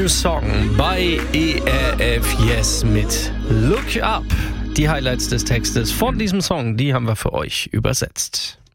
Song bei ERF Yes mit Look Up. Die Highlights des Textes von diesem Song, die haben wir für euch übersetzt.